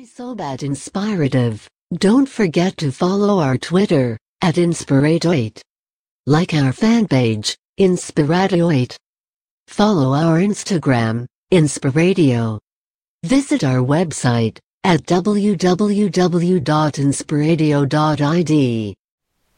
so bad inspirative. Don't forget to follow our Twitter, @Inspirato8. Like our fan page, Inspirato8. Follow our Instagram, Inspiratio. Visit our website, at www.inspiratio.id.